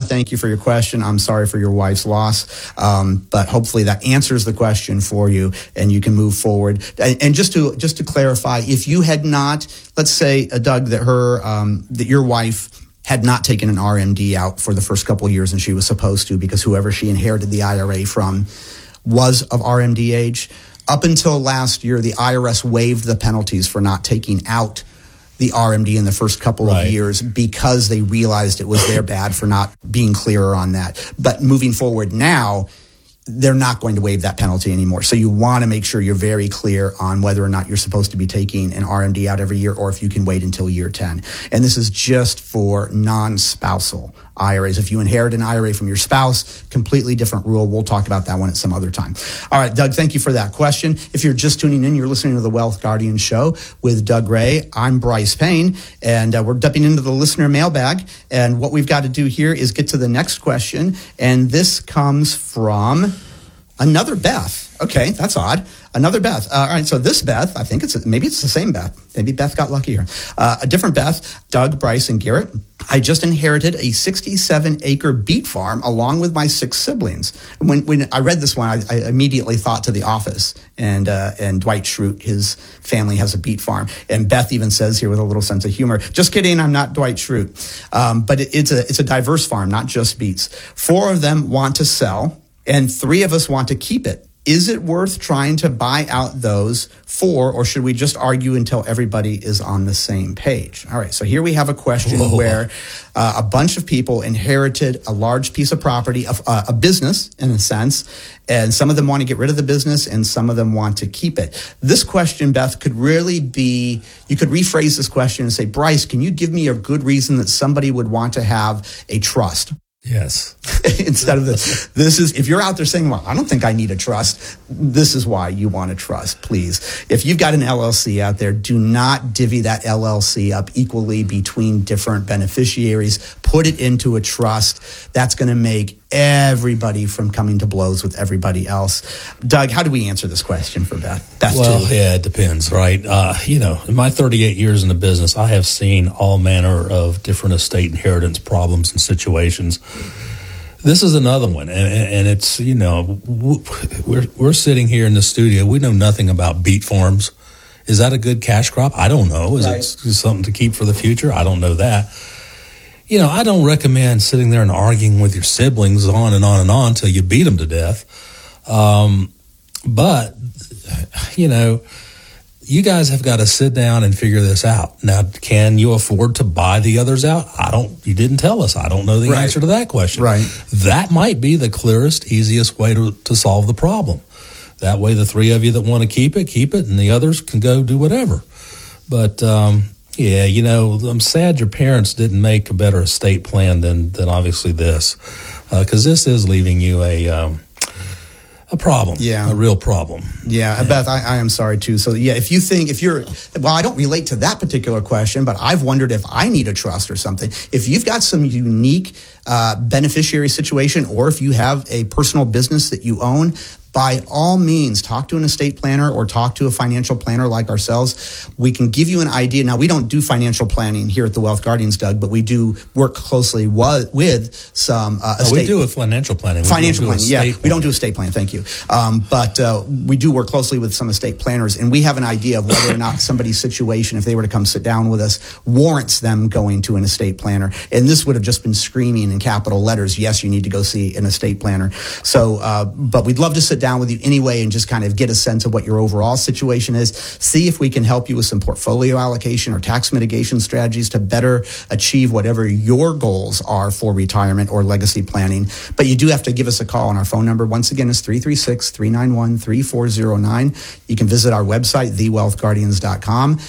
thank you for your question. I'm sorry for your wife's loss, but hopefully that answers the question for you, and you can move forward. And just to clarify, if you had not, let's say, Doug, that your wife had not taken an RMD out for the first couple of years, and she was supposed to because whoever she inherited the IRA from was of RMD age. Up until last year, the IRS waived the penalties for not taking out the RMD in the first couple of years because they realized it was their bad for not being clearer on that. But moving forward now, they're not going to waive that penalty anymore. So you want to make sure you're very clear on whether or not you're supposed to be taking an RMD out every year or if you can wait until year 10. And this is just for non-spousal IRAs. If you inherit an IRA from your spouse, completely different rule. We'll talk about that one at some other time. All right, Doug, thank you for that question. If you're just tuning in, you're listening to the Wealth Guardian Show with Doug Ray. I'm Bryce Payne, and we're dipping into the listener mailbag. And what we've got to do here is get to the next question. And this comes from another Beth. Okay, that's odd. Another Beth. All right, so this Beth, I think maybe it's the same Beth. Maybe Beth got lucky here. A different Beth, Doug, Bryce, and Garrett. I just inherited a 67-acre beet farm along with my 6 siblings. When I read this one, I immediately thought to The Office and Dwight Schrute. His family has a beet farm. And Beth even says here with a little sense of humor, just kidding, I'm not Dwight Schrute. But it's a diverse farm, not just beets. 4 of them want to sell, and 3 of us want to keep it. Is it worth trying to buy out those 4, or should we just argue until everybody is on the same page? All right, so here we have a question where a bunch of people inherited a large piece of property, a business in a sense, and some of them want to get rid of the business and some of them want to keep it. This question, Beth, could really be, you could rephrase this question and say, Bryce, can you give me a good reason that somebody would want to have a trust? Yes. Instead of this is, if you're out there saying, well, I don't think I need a trust, this is why you want a trust, please. If you've got an LLC out there, do not divvy that LLC up equally between different beneficiaries. Put it into a trust. That's going to make everybody from coming to blows with everybody else. Doug, how do we answer this question for Beth? Well, yeah, it depends, right? In my 38 years in the business, I have seen all manner of different estate inheritance problems and situations. This is another one, and it's, we're sitting here in the studio. We know nothing about beet farms. Is that a good cash crop? I don't know. Is it something to keep for the future? I don't know that. I don't recommend sitting there and arguing with your siblings on and on and on till you beat them to death. But, you guys have got to sit down and figure this out. Now, can you afford to buy the others out? You didn't tell us. I don't know the answer to that question. Right. That might be the clearest, easiest way to solve the problem. That way, the 3 of you that want to keep it, and the others can go do whatever. But, I'm sad your parents didn't make a better estate plan than obviously this, because this is leaving you a problem, a real problem. Yeah, Beth, I am sorry too. So I don't relate to that particular question, but I've wondered if I need a trust or something. If you've got some unique beneficiary situation, or if you have a personal business that you own, by all means, talk to an estate planner or talk to a financial planner like ourselves. We can give you an idea. Now, we don't do financial planning here at the Wealth Guardians, Doug, but we do work closely with some estate. We do a financial planning. We don't do estate planning. Thank you. But we do work closely with some estate planners, and we have an idea of whether or not somebody's situation, if they were to come sit down with us, warrants them going to an estate planner. And this would have just been screaming in capital letters, yes, you need to go see an estate planner. So, but we'd love to sit down with you anyway and just kind of get a sense of what your overall situation is. See if we can help you with some portfolio allocation or tax mitigation strategies to better achieve whatever your goals are for retirement or legacy planning. But you do have to give us a call, on our phone number. Once again, is 336-391-3409. You can visit our website, thewealthguardians.com.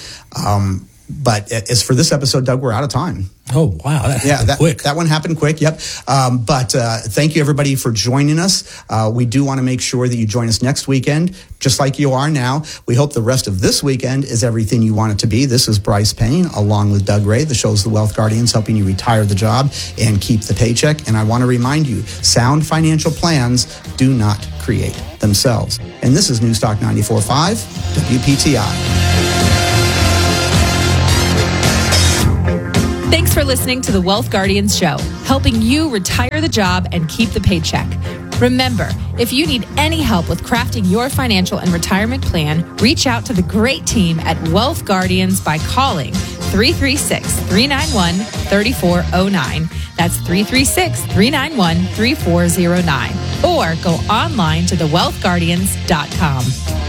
But as for this episode, Doug, we're out of time. Oh, wow. That one happened quick. Yep. But thank you, everybody, for joining us. We do want to make sure that you join us next weekend, just like you are now. We hope the rest of this weekend is everything you want it to be. This is Bryce Payne, along with Doug Ray. The show's The Wealth Guardians, helping you retire the job and keep the paycheck. And I want to remind you, sound financial plans do not create themselves. And this is Newstalk 94.5, WPTI. Thanks for listening to the Wealth Guardians Show, helping you retire the job and keep the paycheck. Remember, if you need any help with crafting your financial and retirement plan, reach out to the great team at Wealth Guardians by calling 336-391-3409. That's 336-391-3409. Or go online to thewealthguardians.com.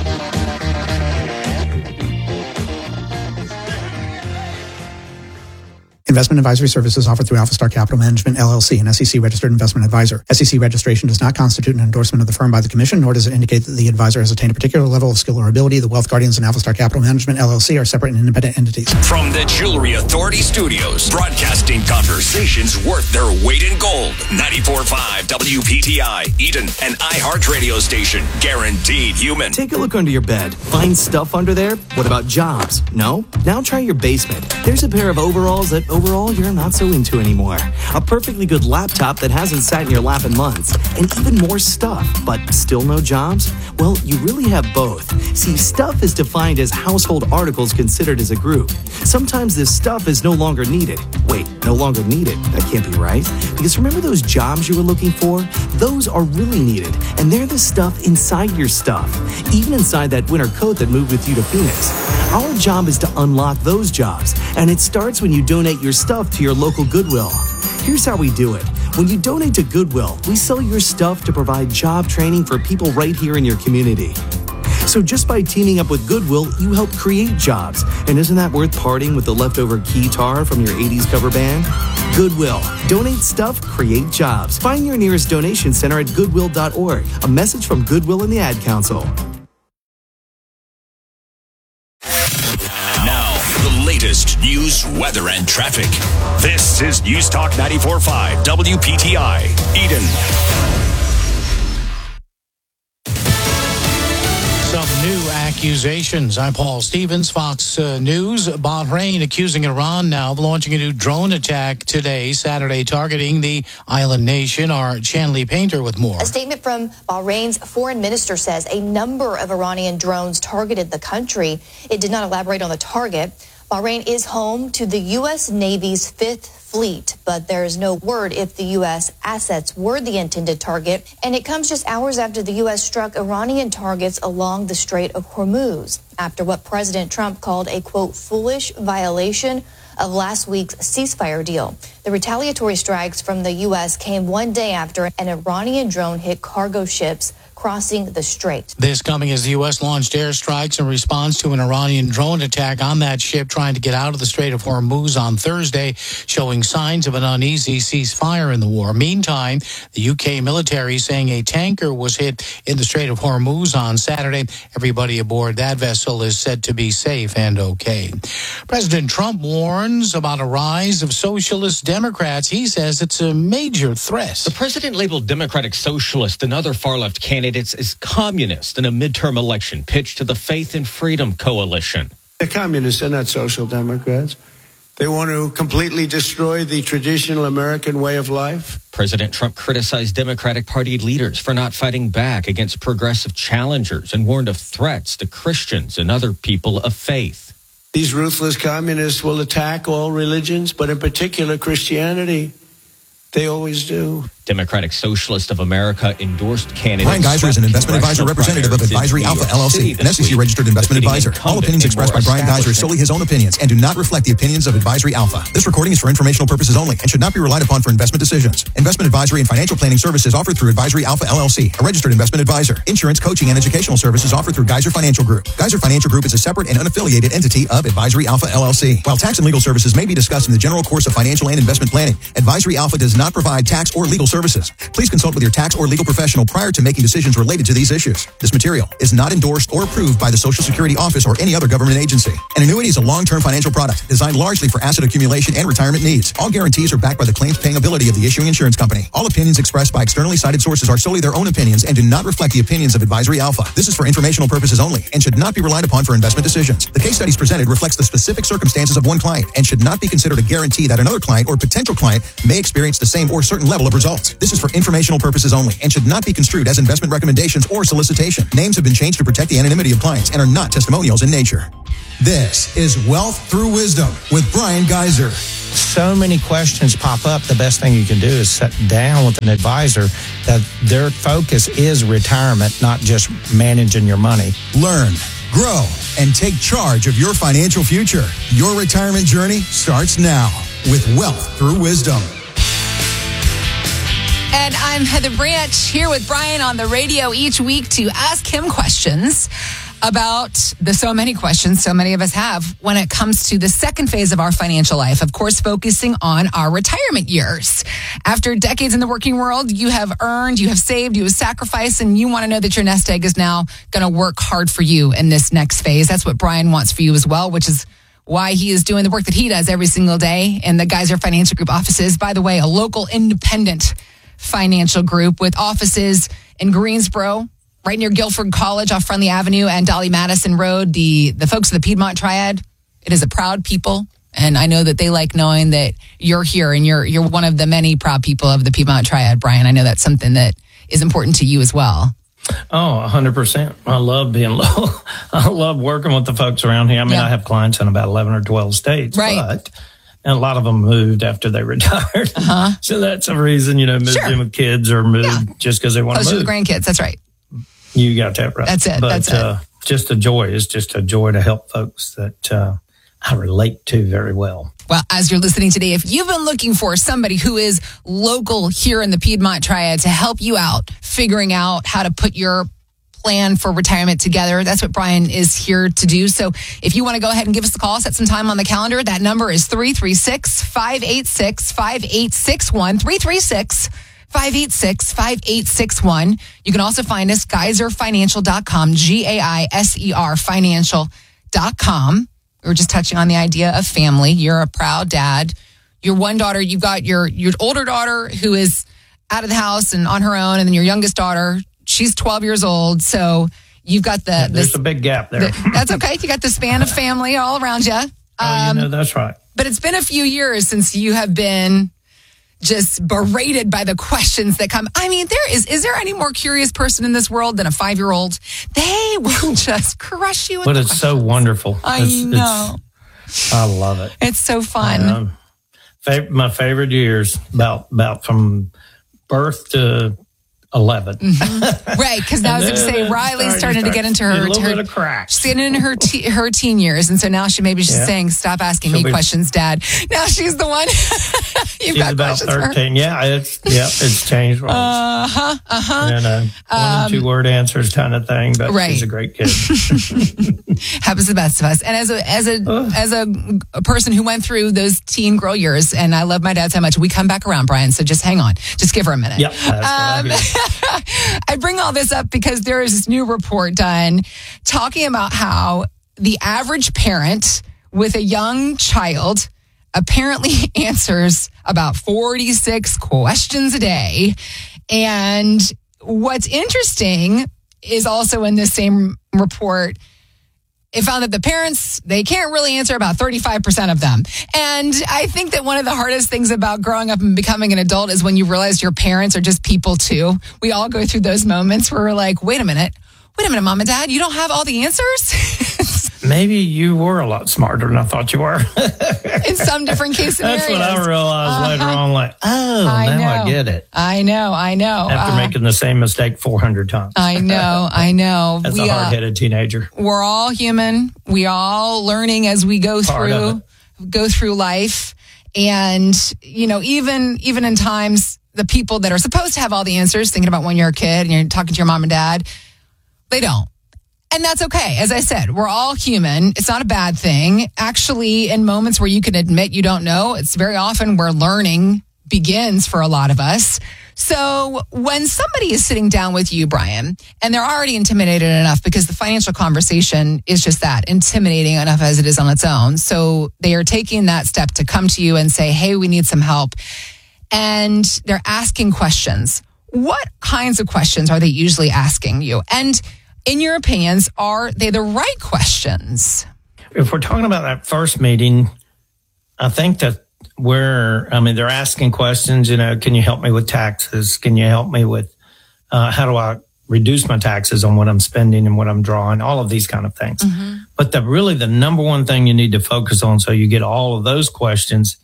Investment advisory services offered through Alpha Star Capital Management, LLC, an SEC-registered investment advisor. SEC registration does not constitute an endorsement of the firm by the Commission, nor does it indicate that the advisor has attained a particular level of skill or ability. The Wealth Guardians and Alpha Star Capital Management, LLC, are separate and independent entities. From the Jewelry Authority Studios, broadcasting conversations worth their weight in gold. 94.5 WPTI, Eden, an iHeart radio station. Guaranteed human. Take a look under your bed. Find stuff under there? What about jobs? No? Now try your basement. There's a pair of overalls that overall you're not so into anymore. A perfectly good laptop that hasn't sat in your lap in months. And even more stuff, but still no jobs? Well, you really have both. See, stuff is defined as household articles considered as a group. Sometimes this stuff is no longer needed. Wait, no longer needed? That can't be right. Because remember those jobs you were looking for? Those are really needed. And they're the stuff inside your stuff. Even inside that winter coat that moved with you to Phoenix. Our job is to unlock those jobs. And it starts when you donate your stuff to your local Goodwill. Here's how we do it. When you donate to Goodwill, we sell your stuff to provide job training for people right here in your community. So just by teaming up with Goodwill, you help create jobs. And isn't that worth parting with the leftover guitar from your 80s cover band? Goodwill. Donate stuff, create jobs. Find your nearest donation center at goodwill.org. A message from Goodwill and the Ad Council. Latest news, weather, and traffic. This is News Talk 94.5 WPTI, Eden. Some new accusations. I'm Paul Stevens, Fox News. Bahrain accusing Iran now of launching a new drone attack today, Saturday, targeting the island nation. Our Chanley Painter with more. A statement from Bahrain's foreign minister says a number of Iranian drones targeted the country. It did not elaborate on the target. Bahrain is home to the U.S. Navy's Fifth Fleet, but there is no word if the U.S. assets were the intended target. And it comes just hours after the U.S. struck Iranian targets along the Strait of Hormuz, after what President Trump called a, quote, foolish violation of last week's ceasefire deal. The retaliatory strikes from the U.S. came one day after an Iranian drone hit cargo ships crossing the strait. This coming as the U.S. launched airstrikes in response to an Iranian drone attack on that ship trying to get out of the Strait of Hormuz on Thursday, showing signs of an uneasy ceasefire in the war. Meantime, the U.K. military saying a tanker was hit in the Strait of Hormuz on Saturday. Everybody aboard that vessel is said to be safe and okay. President Trump warns about a rise of socialist Democrats. He says it's a major threat. The president labeled Democratic Socialist and other far-left candidates as communist in a midterm election pitch to the Faith and Freedom Coalition. They're communists, they're not social democrats. They want to completely destroy the traditional American way of life. President Trump criticized Democratic Party leaders for not fighting back against progressive challengers and warned of threats to Christians and other people of faith. These ruthless communists will attack all religions, but in particular Christianity. They always do. Democratic Socialist of America endorsed candidates. Brian Geiser is an investment advisor representative of Advisory Alpha LLC, an SEC-registered investment advisor. All opinions expressed by Brian Geiser are solely his own opinions and do not reflect the opinions of Advisory Alpha. This recording is for informational purposes only and should not be relied upon for investment decisions. Investment advisory and financial planning services offered through Advisory Alpha LLC, a registered investment advisor. Insurance, coaching, and educational services offered through Geiser Financial Group. Geiser Financial Group is a separate and unaffiliated entity of Advisory Alpha LLC. While tax and legal services may be discussed in the general course of financial and investment planning, Advisory Alpha does not provide tax or legal services. Please consult with your tax or legal professional prior to making decisions related to these issues. This material is not endorsed or approved by the Social Security Office or any other government agency. An annuity is a long-term financial product designed largely for asset accumulation and retirement needs. All guarantees are backed by the claims-paying ability of the issuing insurance company. All opinions expressed by externally cited sources are solely their own opinions and do not reflect the opinions of Advisory Alpha. This is for informational purposes only and should not be relied upon for investment decisions. The case studies presented reflects the specific circumstances of one client and should not be considered a guarantee that another client or potential client may experience the same or certain level of results. results. This is for informational purposes only and should not be construed as investment recommendations or solicitation. Names have been changed to protect the anonymity of clients and are not testimonials in nature. This is Wealth Through Wisdom with Brian Geiser. So many questions pop up. The best thing you can do is sit down with an advisor that their focus is retirement, not just managing your money. Learn, grow, and take charge of your financial future. Your retirement journey starts now with Wealth Through Wisdom. And I'm Heather Branch here with Brian on the radio each week to ask him questions about the so many questions so many of us have when it comes to the second phase of our financial life, of course, focusing on our retirement years. After decades in the working world, you have earned, you have saved, you have sacrificed, and you want to know that your nest egg is now going to work hard for you in this next phase. That's what Brian wants for you as well, which is why he is doing the work that he does every single day in the Geiser Financial Group offices. By the way, a local independent financial group with offices in Greensboro, right near Guilford College off Friendly Avenue and Dolly Madison Road. The folks of the Piedmont Triad, it is a proud people. And I know that they like knowing that you're here and you're one of the many proud people of the Piedmont Triad, Brian. I know that's something that is important to you as well. Oh, 100%. I love being local. I love working with the folks around here. I mean, I have clients in about 11 or 12 states, but and a lot of them moved after they retired. So that's a reason, moved in with kids or moved just because they want to move. The grandkids, that's right. You got that right. That's it. But just a joy. It's just a joy to help folks that I relate to very well. Well, as you're listening today, if you've been looking for somebody who is local here in the Piedmont Triad to help you out, figuring out how to put your plan for retirement together, that's what Brian is here to do. So if you want to go ahead and give us a call, set some time on the calendar. That number is 336-586-5861, 586-5861. You can also find us, geiserfinancial.com, Gaiser financial.com. We were just touching on the idea of family. You're a proud dad. Your one daughter, you've got your older daughter who is out of the house and on her own, and then your youngest daughter, she's 12 years old. So you've got there's a big gap there. That's okay. You got the span of family all around you. That's right. But it's been a few years since you have been just berated by the questions that come. I mean, is there any more curious person in this world than a 5-year-old? They will just crush you with But the it's questions. so wonderful. I know. I love it. It's so fun. My favorite years, about from birth to 11. Right, because now I was going to say Riley's starting to get into her bit of cracks. She's getting into her teen years, and so now she's saying, "Stop asking me questions, Dad." Now she's the one. She's about 13. It's changed. And one and two word answers kind of thing, but she's a great kid. Happens to the best of us. And as a person who went through those teen girl years, and I love my dad so much, we come back around, Brian. So just hang on, just give her a minute. Yep, that's what I hear. I bring all this up because there is this new report done talking about how the average parent with a young child apparently answers about 46 questions a day. And what's interesting is also in this same report, it found that the parents, they can't really answer about 35% of them. And I think that one of the hardest things about growing up and becoming an adult is when you realize your parents are just people too. We all go through those moments where we're like, wait a minute, Mom and Dad, you don't have all the answers? Maybe you were a lot smarter than I thought you were. In some different case scenarios. That's what I realized later on, I get it. I know. After making the same mistake 400 times. I know. That's a hard-headed teenager. We're all human. We all learning as we go through life. And, even in times, the people that are supposed to have all the answers, thinking about when you're a kid and you're talking to your mom and dad, they don't. And that's okay. As I said, we're all human. It's not a bad thing. Actually, in moments where you can admit you don't know, it's very often where learning begins for a lot of us. So when somebody is sitting down with you, Brian, and they're already intimidated enough because the financial conversation is just that, intimidating enough as it is on its own. So they are taking that step to come to you and say, hey, we need some help. And they're asking questions. What kinds of questions are they usually asking you? And in your opinions, are they the right questions? If we're talking about that first meeting, I think that they're asking questions, can you help me with taxes? Can you help me with, how do I reduce my taxes on what I'm spending and what I'm drawing? All of these kind of things. Mm-hmm. But the number one thing you need to focus on so you get all of those questions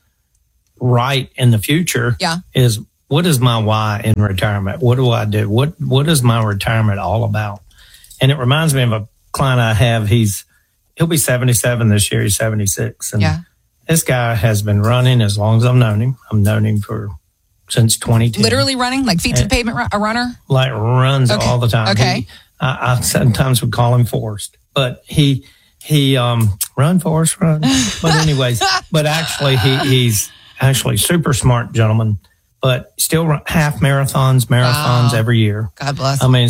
right in the future is, what is my why in retirement? What do I do? What is my retirement all about? And it reminds me of a client I have. He'll be 77 this year. He's 76. And this guy has been running as long as I've known him. I've known him since 2010. Literally running? Like feet to the pavement, a runner? Like runs all the time. Okay. I sometimes would call him Forrest. But he run, Forrest, run. But anyways, but actually he's actually super smart gentleman. But still run half marathons every year. God bless. I mean,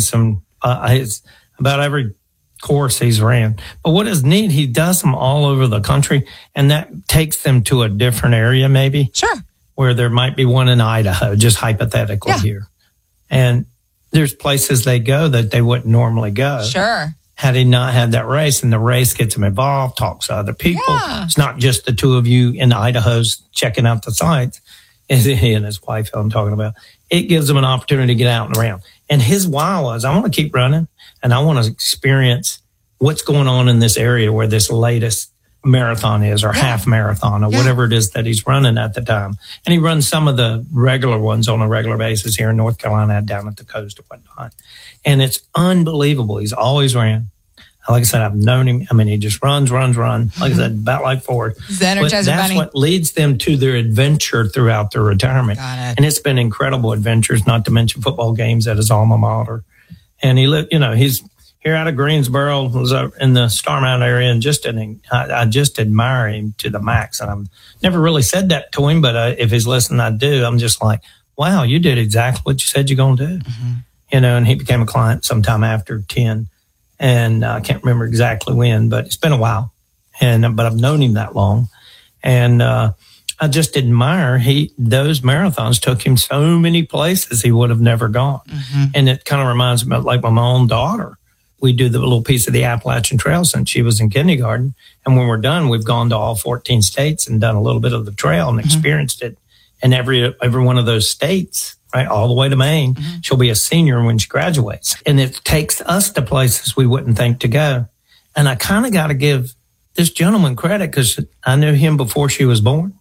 it's about every course he's ran. But what is neat, he does them all over the country, and that takes them to a different area maybe. Sure. Where there might be one in Idaho, just hypothetically here. And there's places they go that they wouldn't normally go. Sure. Had he not had that race, and the race gets him involved, talks to other people. Yeah. It's not just the two of you in Idaho's checking out the sites. He and his wife, I'm talking about. It gives them an opportunity to get out and around. And his why was, I want to keep running, and I want to experience what's going on in this area where this latest marathon is, or half marathon, or whatever it is that he's running at the time. And he runs some of the regular ones on a regular basis here in North Carolina, down at the coast and whatnot. And it's unbelievable. He's always ran. Like I said, I've known him. I mean, he just runs. Like I said, about like Ford. The Energizer But that's Bunny. what leads them to their adventure throughout their retirement. Got it. And it's been incredible adventures, not to mention football games at his alma mater. And he's here out of Greensboro, was in the Star Mountain area, and I just admire him to the max. And I've never really said that to him, but if he's listening, I do. I'm just like, wow, you did exactly what you said you're going to do. Mm-hmm. And he became a client sometime after 10. And I can't remember exactly when, but it's been a while. But I've known him that long. And I just admire those marathons took him so many places he would have never gone. Mm-hmm. And it kind of reminds me of like my own daughter. We do the little piece of the Appalachian Trail since she was in kindergarten. And when we're done, we've gone to all 14 states and done a little bit of the trail and experienced it. And every one of those states, right, all the way to Maine, she'll be a senior when she graduates. And it takes us to places we wouldn't think to go. And I kind of got to give this gentleman credit because I knew him before she was born.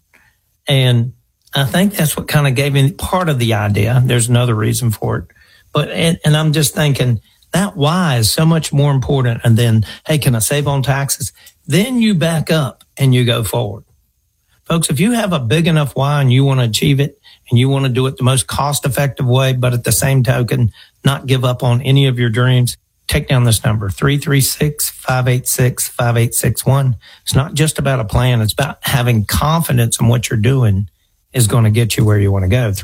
And I think that's what kind of gave me part of the idea. There's another reason for it. But, and I'm just thinking that why is so much more important. And then, hey, can I save on taxes? Then you back up and you go forward. Folks, if you have a big enough why and you want to achieve it and you want to do it the most cost-effective way, but at the same token, not give up on any of your dreams, take down this number, 336-586-5861. It's not just about a plan. It's about having confidence in what you're doing is going to get you where you want to go.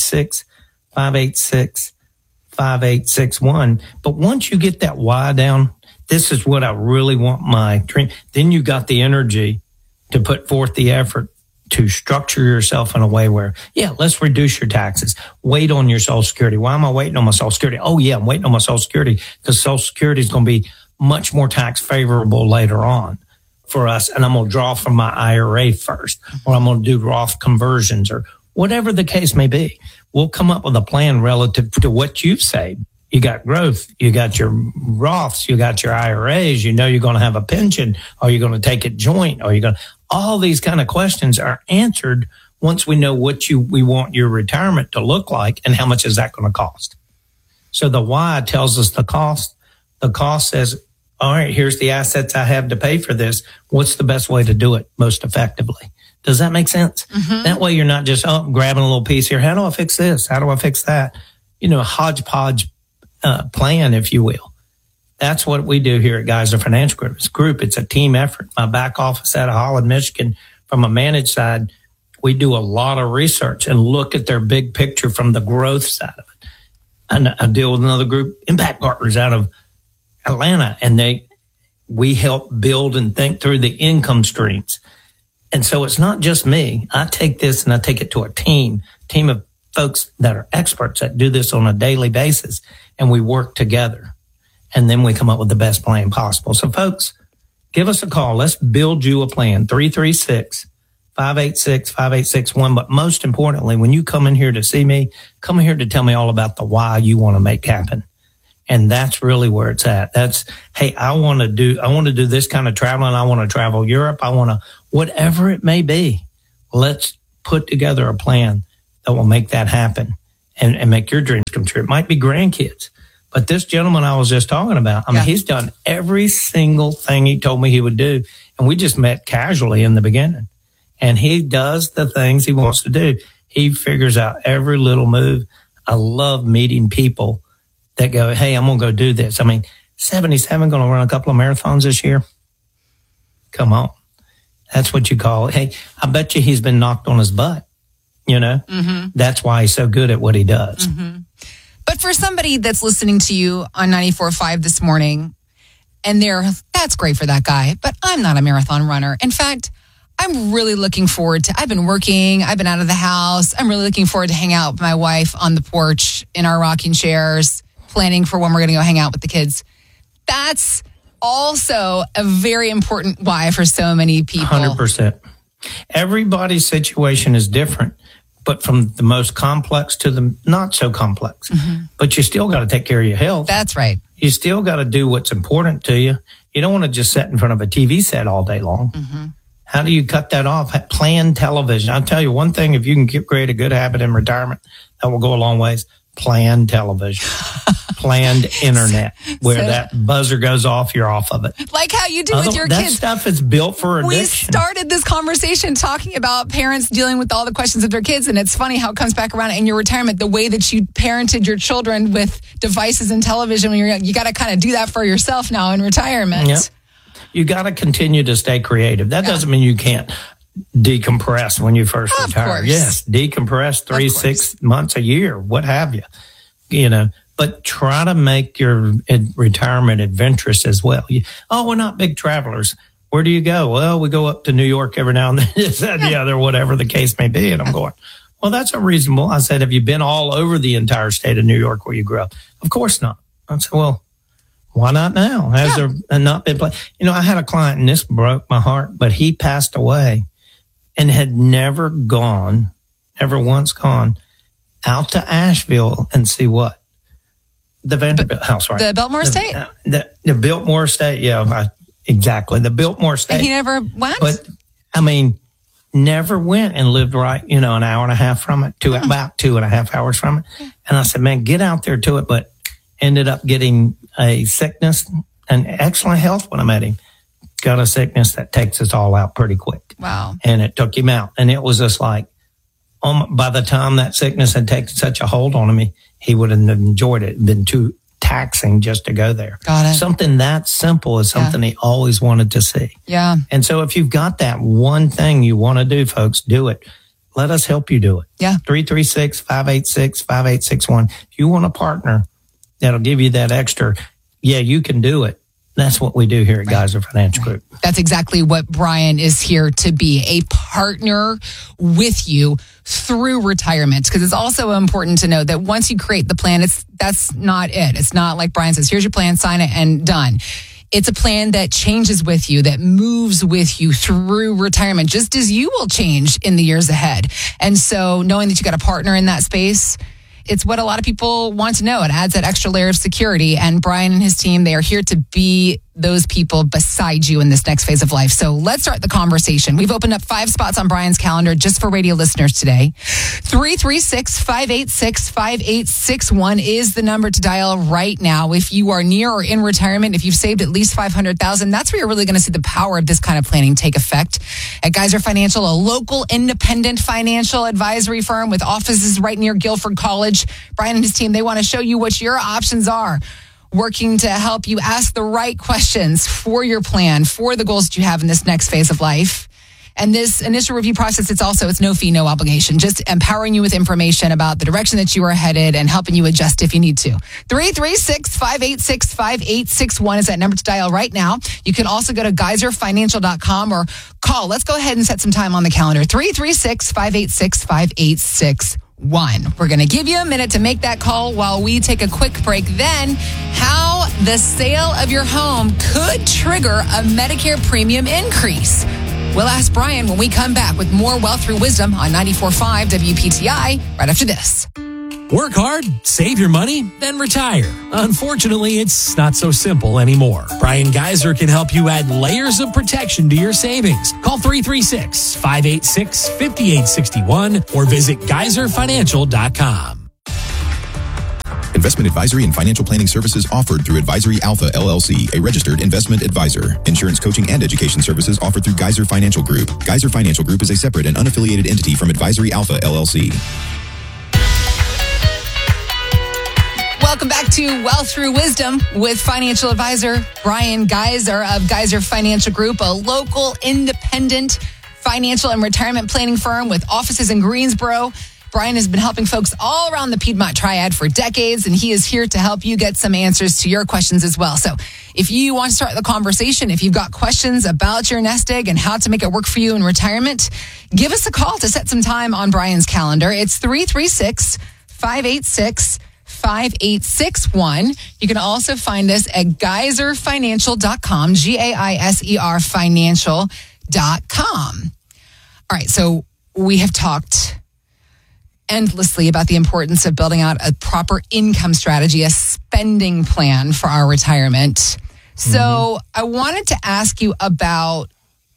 336-586-5861. But once you get that why down, this is what I really want my dream. Then you got the energy to put forth the effort to structure yourself in a way where, let's reduce your taxes. Wait on your Social Security. Why am I waiting on my Social Security? Oh, yeah, I'm waiting on my Social Security because Social Security is going to be much more tax favorable later on for us. And I'm going to draw from my IRA first, or I'm going to do Roth conversions, or whatever the case may be. We'll come up with a plan relative to what you've saved. You got growth, you got your Roths, you got your IRAs, you know you're going to have a pension, or you're going to take it joint, or you're going to, all these kind of questions are answered once we know what we want your retirement to look like and how much is that going to cost. So the why tells us the cost. The cost says, all right, here's the assets I have to pay for this. What's the best way to do it most effectively? Does that make sense? Mm-hmm. That way you're not just grabbing a little piece here. How do I fix this? How do I fix that? A hodgepodge plan, if you will. That's what we do here at Geisler Financial Group. It's a team effort. My back office out of Holland, Michigan, from a managed side, we do a lot of research and look at their big picture from the growth side of it. And I deal with another group, Impact Partners out of Atlanta, and we help build and think through the income streams. And so it's not just me. I take this and I take it to a team of folks that are experts that do this on a daily basis, and we work together. And then we come up with the best plan possible. So folks, give us a call. Let's build you a plan. 336-586-5861. 336-586-5861. But most importantly, when you come in here to see me, come in here to tell me all about the why you want to make happen. And that's really where it's at. That's, hey, I want to do this kind of traveling. I want to travel Europe. I want to, whatever it may be, let's put together a plan that will make that happen and make your dreams come true. It might be grandkids. But this gentleman I was just talking about, I mean, he's done every single thing he told me he would do. And we just met casually in the beginning. And he does the things he wants to do. He figures out every little move. I love meeting people that go, hey, I'm going to go do this. I mean, 77 going to run a couple of marathons this year. Come on. That's what you call it. Hey, I bet you he's been knocked on his butt. You know, that's why he's so good at what he does. But for somebody that's listening to you on 94.5 this morning, and that's great for that guy, but I'm not a marathon runner. In fact, I'm really looking forward to, I've been working, I've been out of the house. I'm really looking forward to hang out with my wife on the porch in our rocking chairs, planning for when we're going to go hang out with the kids. That's also a very important why for so many people. 100%. Everybody's situation is different, but from the most complex to the not so complex. But you still got to take care of your health. That's right. You still got to do what's important to you. You don't want to just sit in front of a TV set all day long. How do you cut that off? Plan television. I'll tell you one thing, if you can create a good habit in retirement, that will go a long ways. Plan television. Planned internet, where that buzzer goes off, you're off of it. Like how you do with your that kids. That stuff is built for addiction. We started this conversation talking about parents dealing with all the questions of their kids, and it's funny how it comes back around in your retirement, the way that you parented your children with devices and television when you're young. You got to kind of do that for yourself now in retirement. Yep. You got to continue to stay creative. That doesn't mean you can't decompress when you first retire. Course. Yes, decompress 3-6 months a year, what have you. You know, but try to make your retirement adventurous as well. We're not big travelers. Where do you go? Well, we go up to New York every now and then, this, that, the other, whatever the case may be. And I'm going, well, that's unreasonable. I said, have you been all over the entire state of New York where you grew up? Of course not. I said, well, why not now? Has there not been You know, I had a client, and this broke my heart, but he passed away and had never once gone out to Asheville and see what? The Vanderbilt House, right? The Biltmore Estate? The Biltmore Estate, exactly. The Biltmore Estate. And he never went? But, I mean, never went and lived right, an hour and a half from it, about 2.5 hours from it. And I said, man, get out there to it, but ended up getting a sickness and excellent health when I met him. Got a sickness that takes us all out pretty quick. Wow. And it took him out. And it was just like, by the time that sickness had taken such a hold on me, he wouldn't have enjoyed it. It'd been too taxing just to go there. Got it. Something that simple is something he always wanted to see. Yeah. And so if you've got that one thing you want to do, folks, do it. Let us help you do it. Yeah. 336-586-5861. If you want a partner that'll give you that extra, you can do it. That's what we do here at Geyser Financial Group. That's exactly what Brian is here to be, a partner with you through retirement. Because it's also important to know that once you create the plan, that's not it. It's not like Brian says, here's your plan, sign it, and done. It's a plan that changes with you, that moves with you through retirement, just as you will change in the years ahead. And so knowing that you got a partner in that space, it's what a lot of people want to know. It adds that extra layer of security. And Brian and his team, they are here to be those people beside you in this next phase of life. So let's start the conversation. We've opened up 5 spots on Brian's calendar just for radio listeners today. 336-586-5861 is the number to dial right now. If you are near or in retirement, if you've saved at least $500,000, that's where you're really going to see the power of this kind of planning take effect. At Geyser Financial, a local independent financial advisory firm with offices right near Guilford College, Brian and his team, they want to show you what your options are, working to help you ask the right questions for your plan, for the goals that you have in this next phase of life. And this initial review process, it's no fee, no obligation, just empowering you with information about the direction that you are headed and helping you adjust if you need to. 336-586-5861 is that number to dial right now. You can also go to geyserfinancial.com or call. Let's go ahead and set some time on the calendar. 336-586-5861. We're going to give you a minute to make that call while we take a quick break. Then, how the sale of your home could trigger a Medicare premium increase. We'll ask Brian when we come back with more Wealth Through Wisdom on 94.5 WPTI right after this. Work hard, save your money, then retire. Unfortunately, it's not so simple anymore. Brian Geiser can help you add layers of protection to your savings. Call 336-586-5861 or visit geiserfinancial.com. Investment advisory and financial planning services offered through Advisory Alpha, LLC, a registered investment advisor. Insurance coaching and education services offered through Geiser Financial Group. Geiser Financial Group is a separate and unaffiliated entity from Advisory Alpha, LLC. Welcome back to Wealth Through Wisdom with financial advisor Brian Geiser of Geiser Financial Group, a local independent financial and retirement planning firm with offices in Greensboro. Brian has been helping folks all around the Piedmont Triad for decades, and he is here to help you get some answers to your questions as well. So if you want to start the conversation, if you've got questions about your nest egg and how to make it work for you in retirement, give us a call to set some time on Brian's calendar. It's 336-586-5861. You can also find us at geiserfinancial.com, Gaiser financial.com. All right, so we have talked endlessly about the importance of building out a proper income strategy, a spending plan for our retirement. So I wanted to ask you about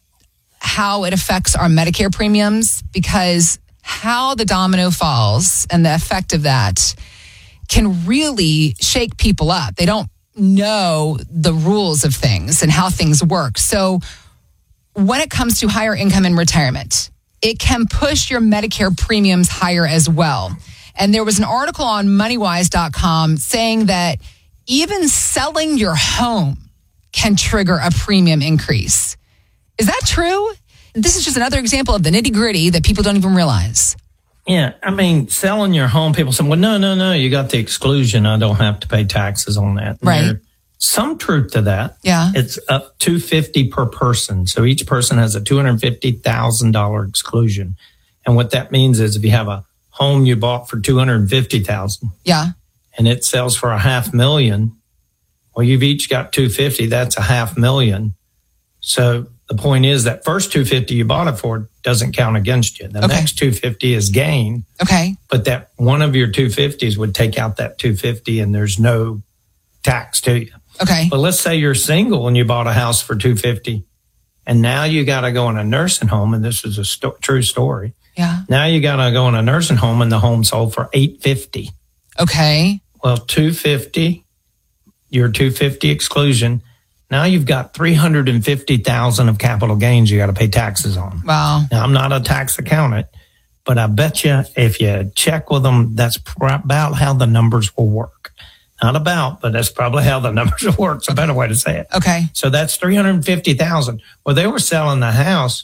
how it affects our Medicare premiums, because how the domino falls and the effect of that can really shake people up. They don't know the rules of things and how things work. So when it comes to higher income in retirement, it can push your Medicare premiums higher as well. And there was an article on moneywise.com saying that even selling your home can trigger a premium increase. Is that true? This is just another example of the nitty-gritty that people don't even realize. Yeah, I mean, selling your home, people say, well, no, you got the exclusion. I don't have to pay taxes on that. Right. There's some truth to that. Yeah. It's up to $250 per person. So each person has a $250,000 exclusion. And what that means is if you have a home you bought for $250,000. Yeah. And it sells for $500,000. Well, you've each got $250,000. That's $500,000. So the point is that first $250,000 you bought it for doesn't count against you. The next $250,000 is gain. Okay. But that one of your $250,000s would take out that $250,000 and there's no tax to you. Okay. But let's say you're single and you bought a house for $250,000 and now you got to go in a nursing home. And this is a true story. Yeah. Now you got to go in a nursing home and the home sold for $850,000. Okay. Well, $250,000, your $250,000 exclusion. Now you've got $350,000 of capital gains you got to pay taxes on. Wow. Now I'm not a tax accountant, but I bet you if you check with them, that's about how the numbers will work. Not about, but that's probably how the numbers will work. It's a better way to say it. Okay. So that's $350,000. Well, they were selling the house,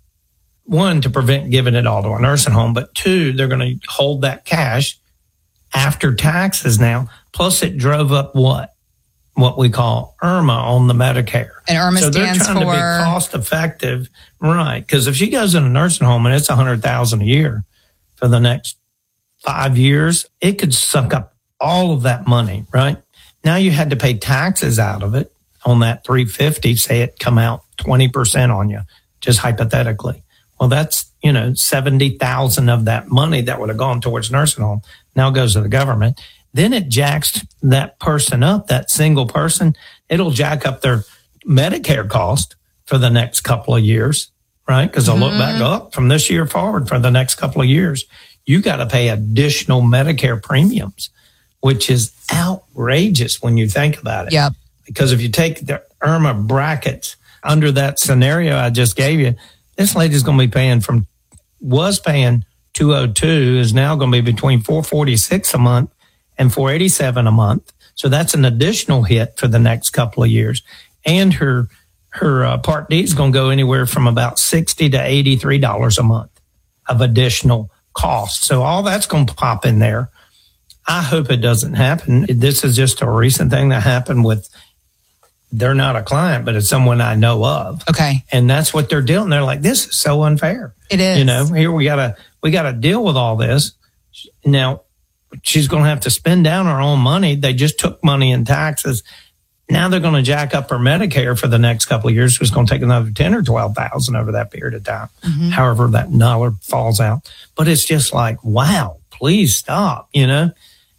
one, to prevent giving it all to a nursing home, but two, they're going to hold that cash after taxes now. Plus it drove up what we call IRMA on the Medicare. And IRMA so stands they're trying to be cost effective. Right. Because if she goes in a nursing home and it's $100,000 a year for the next 5 years, it could suck up all of that money, right? Now you had to pay taxes out of it on that $350,000, say it come out 20% on you, just hypothetically. Well, that's, $70,000 of that money that would have gone towards nursing home now goes to the government. Then it jacks that person up, that single person. It'll jack up their Medicare cost for the next couple of years, right? Because they'll look back up from this year forward for the next couple of years. You got to pay additional Medicare premiums, which is outrageous when you think about it. Yep. Because if you take the IRMA brackets under that scenario I just gave you, this lady's going to be was paying $202, is now going to be between $446 a month and $487 a month. So that's an additional hit for the next couple of years. And her Part D is going to go anywhere from about $60 to $83 a month of additional cost. So all that's going to pop in there. I hope it doesn't happen. This is just a recent thing that happened with, they're not a client, but it's someone I know of. Okay. And that's what they're dealing. They're like, this is so unfair. It is. Here we gotta deal with all this. Now she's going to have to spend down her own money. They just took money in taxes. Now they're going to jack up her Medicare for the next couple of years. So it's going to take another 10 or 12,000 over that period of time. However, that dollar falls out. But it's just like, wow, please stop, And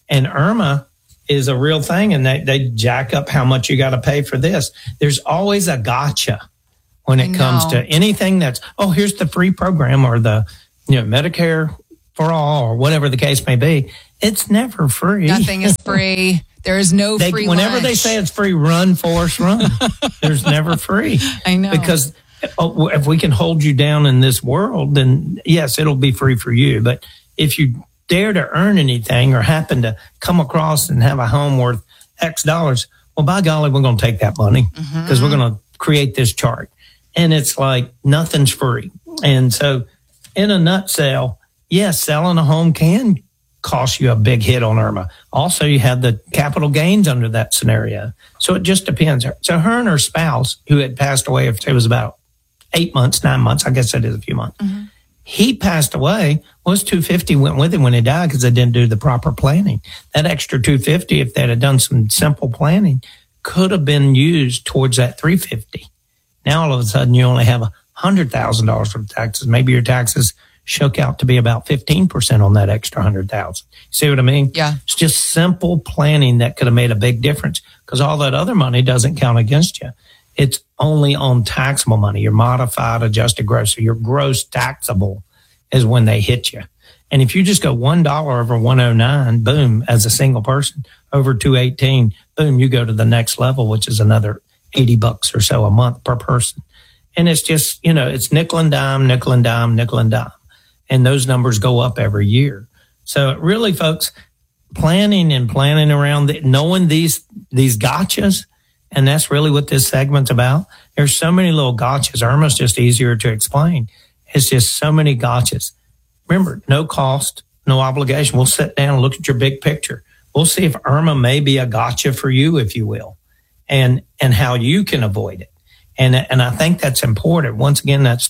Irma is a real thing. And they jack up how much you got to pay for this. There's always a gotcha when it comes to anything that's, here's the free program or the, Medicare for all or whatever the case may be. It's never free. Nothing is free. There is no free whenever lunch. they say it's free, run, Forrest, run. There's never free. I know. Because if we can hold you down in this world, then yes, it'll be free for you. But if you dare to earn anything or happen to come across and have a home worth X dollars, well, by golly, we're going to take that money because we're going to create this chart. And it's like nothing's free. And so in a nutshell, yes, selling a home can cost you a big hit on Irma. Also, you have the capital gains under that scenario. So it just depends. So her and her spouse, who had passed away, it was about 8 months, 9 months, I guess it is a few months. He passed away. Well, his $250 went with him when he died because they didn't do the proper planning. That extra $250, if they'd have done some simple planning, could have been used towards that $350. Now, all of a sudden, you only have $100,000 for taxes. Maybe your taxes shook out to be about 15% on that extra $100,000. See what I mean? Yeah. It's just simple planning that could have made a big difference because all that other money doesn't count against you. It's only on taxable money. Your modified adjusted gross. So your gross taxable is when they hit you. And if you just go $1 over 109, boom, as a single person, over 218, boom, you go to the next level, which is another $80 or so a month per person. And it's just, it's nickel and dime, nickel and dime, nickel and dime. And those numbers go up every year. So really, folks, planning around knowing these gotchas, and that's really what this segment's about. There's so many little gotchas. Irma's just easier to explain. It's just so many gotchas. Remember, no cost, no obligation. We'll sit down and look at your big picture. We'll see if Irma may be a gotcha for you, if you will, and how you can avoid it. And I think that's important. Once again, that's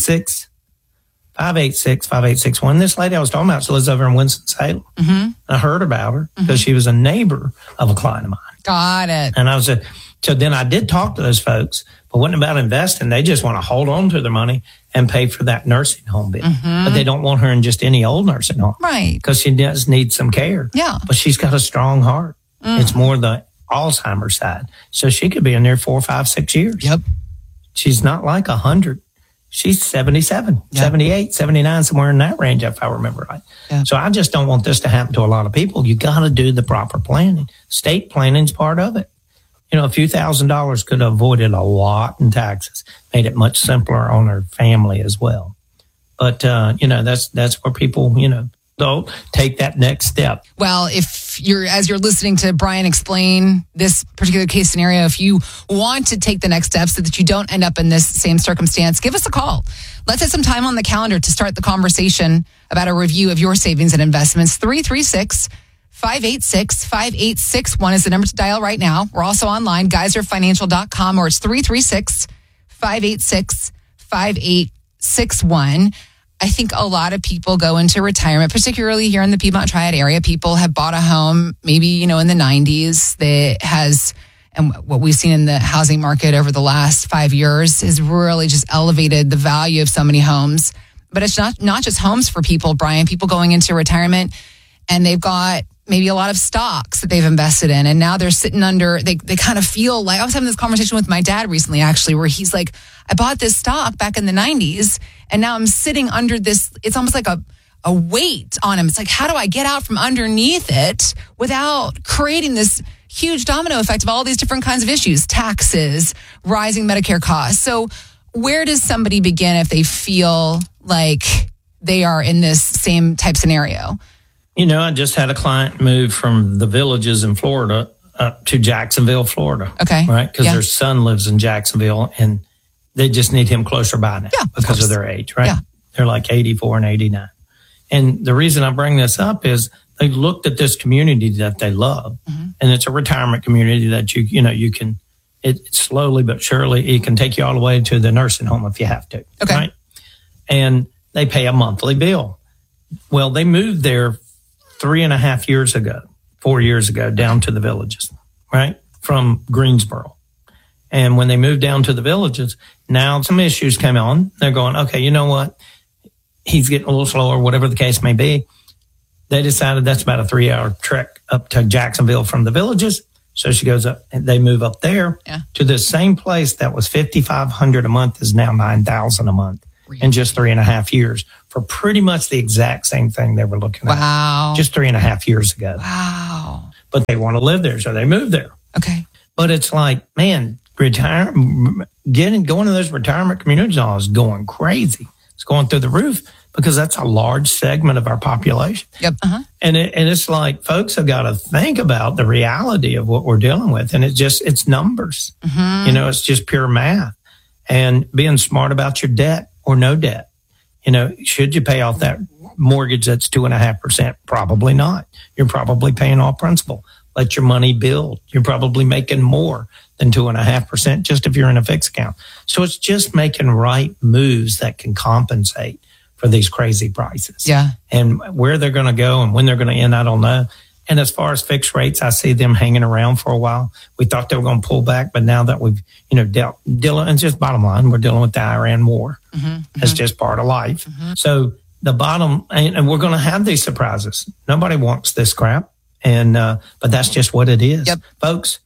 336-586-5861. This lady I was talking about, she lives over in Winston-Salem. I heard about her because she was a neighbor of a client of mine. Got it. And so then I did talk to those folks, but wasn't about investing. They just want to hold on to their money and pay for that nursing home bill. But they don't want her in just any old nursing home. Right. Because she does need some care. Yeah. But she's got a strong heart. It's more the Alzheimer's side. So she could be in there 4, 5, 6 years. Yep. She's not like 100. She's 77, 78, 79, somewhere in that range, if I remember right. Yeah. So I just don't want this to happen to a lot of people. You got to do the proper planning. State planning's part of it. A few $1,000s could have avoided a lot in taxes, made it much simpler on her family as well. But, that's where people, don't take that next step. Well, as you're listening to Brian explain this particular case scenario, if you want to take the next step so that you don't end up in this same circumstance, give us a call. Let's set some time on the calendar to start the conversation about a review of your savings and investments. 336-586-5861 is the number to dial right now. We're also online, geyserfinancial.com, or it's 336-586-5861. I think a lot of people go into retirement, particularly here in the Piedmont Triad area. People have bought a home, maybe, in the 90s that has, and what we've seen in the housing market over the last 5 years has really just elevated the value of so many homes. But it's not just homes for people, Brian. People going into retirement and they've got maybe a lot of stocks that they've invested in. And now they're sitting under, they kind of feel like, I was having this conversation with my dad recently, actually, where he's like, I bought this stock back in the 90s and now I'm sitting under this. It's almost like a weight on him. It's like, how do I get out from underneath it without creating this huge domino effect of all these different kinds of issues, taxes, rising Medicare costs. So where does somebody begin if they feel like they are in this same type scenario? I just had a client move from the Villages in Florida up to Jacksonville, Florida. Okay. Right? Because their son lives in Jacksonville and they just need him closer by now because of their age, right? Yeah. They're like 84 and 89. And the reason I bring this up is they looked at this community that they love. And it's a retirement community that you can, it slowly but surely, it can take you all the way to the nursing home if you have to. Okay. Right? And they pay a monthly bill. Well, they moved there 4 years ago, down to the Villages, right? from Greensboro. And when they moved down to the Villages, now some issues came on. They're going, okay, you know what? He's getting a little slower, whatever the case may be. They decided that's about a 3-hour trek up to Jacksonville from the Villages. So she goes up and they move up there to the same place that was $5,500 a month is now $9,000 a month in just 3.5 years for pretty much the exact same thing they were looking at just 3.5 years ago. Wow. But they want to live there. So they moved there. Okay. But it's like, man, going to those retirement communities is going crazy. It's going through the roof because that's a large segment of our population. Yep. And it's like folks have got to think about the reality of what we're dealing with. And it's numbers. You know, it's just pure math and being smart about your debt or no debt. You know, should you pay off that mortgage that's 2.5%? Probably not. You're probably paying off principal. Let your money build. You're probably making more than 2.5% just if you're in a fixed account. So it's just making right moves that can compensate for these crazy prices. Yeah. And where they're going to go and when they're going to end, I don't know. And as far as fixed rates, I see them hanging around for a while. We thought they were going to pull back, but now that we've, dealing, and just bottom line, we're dealing with the Iran war. It's just part of life. So the bottom, and we're going to have these surprises. Nobody wants this crap. And, but that's just what it is. Folks,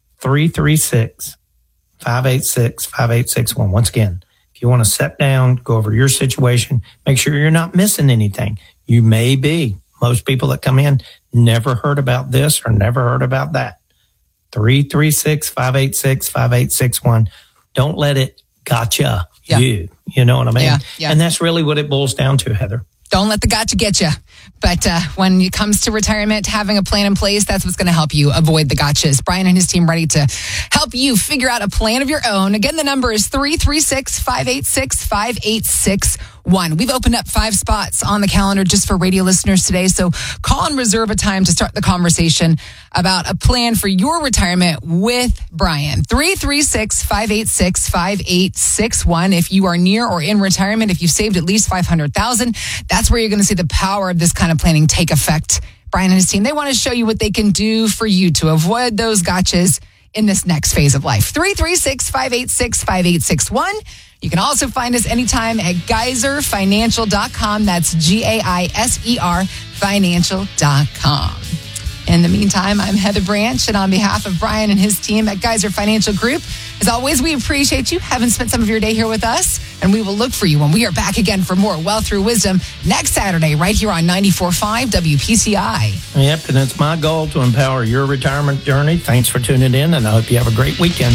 336-586-5861. Once again, if you want to sit down, go over your situation, make sure you're not missing anything. You may be. Most people that come in never heard about this or never heard about that. 336-586-5861. Don't let it gotcha you. You know what I mean? And that's really what it boils down to, Heather. Don't let the gotcha get you. But when it comes to retirement, having a plan in place, that's what's going to help you avoid the gotchas. Brian and his team ready to help you figure out a plan of your own. Again, the number is 336-586-5861. We've opened up 5 spots on the calendar just for radio listeners today. So call and reserve a time to start the conversation about a plan for your retirement with Brian. 336-586-5861. If you are near or in retirement, if you've saved at least $500,000, that's where you're going to see the power of this kind of planning take effect. Brian and his team, they want to show you what they can do for you to avoid those gotchas in this next phase of life. 336-586-5861. You can also find us anytime at geyserfinancial.com. That's GAISER financial.com. In the meantime, I'm Heather Branch, and on behalf of Brian and his team at Geyser Financial Group, as always, we appreciate you having spent some of your day here with us, and we will look for you when we are back again for more Wealth Through Wisdom next Saturday right here on 94.5 WPTI. Yep, and it's my goal to empower your retirement journey. Thanks for tuning in, and I hope you have a great weekend.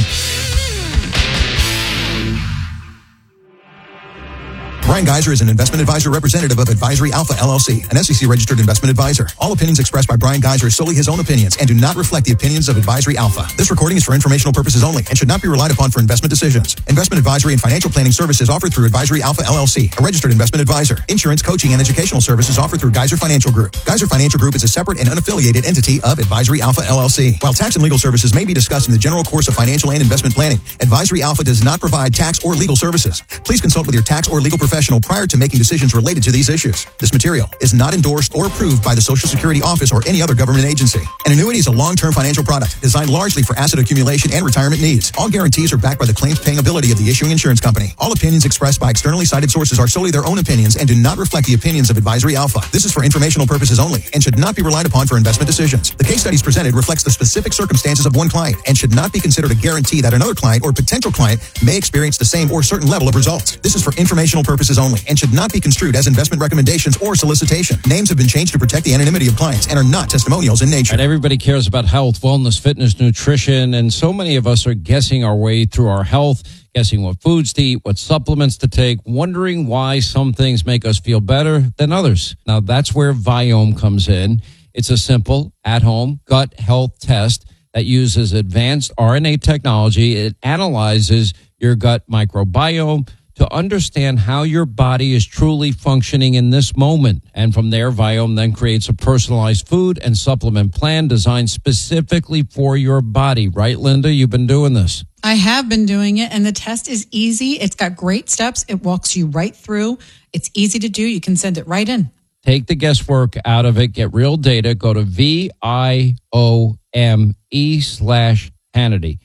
Brian Geyser is an investment advisor representative of Advisory Alpha LLC, an SEC-registered investment advisor. All opinions expressed by Brian Geyser are solely his own opinions and do not reflect the opinions of Advisory Alpha. This recording is for informational purposes only and should not be relied upon for investment decisions. Investment advisory and financial planning services offered through Advisory Alpha LLC, a registered investment advisor. Insurance, coaching, and educational services offered through Geyser Financial Group. Geyser Financial Group is a separate and unaffiliated entity of Advisory Alpha LLC. While tax and legal services may be discussed in the general course of financial and investment planning, Advisory Alpha does not provide tax or legal services. Please consult with your tax or legal professional prior to making decisions related to these issues. This material is not endorsed or approved by the Social Security Office or any other government agency. An annuity is a long-term financial product designed largely for asset accumulation and retirement needs. All guarantees are backed by the claims-paying ability of the issuing insurance company. All opinions expressed by externally cited sources are solely their own opinions and do not reflect the opinions of Advisory Alpha. This is for informational purposes only and should not be relied upon for investment decisions. The case studies presented reflects the specific circumstances of one client and should not be considered a guarantee that another client or potential client may experience the same or certain level of results. This is for informational purposes only and should not be construed as investment recommendations or solicitation. Names have been changed to protect the anonymity of clients and are not testimonials in nature. And everybody cares about health, wellness, fitness, nutrition, and so many of us are guessing our way through our health, guessing what foods to eat, what supplements to take, wondering why some things make us feel better than others. Now, that's where Viome comes in. It's a simple, at-home gut health test that uses advanced RNA technology. It analyzes your gut microbiome to understand how your body is truly functioning in this moment. And from there, Viome then creates a personalized food and supplement plan designed specifically for your body. Right, Linda? You've been doing this. I have been doing it, and the test is easy. It's got great steps. It walks you right through. It's easy to do. You can send it right in. Take the guesswork out of it. Get real data. Go to VIOME/health Hannity.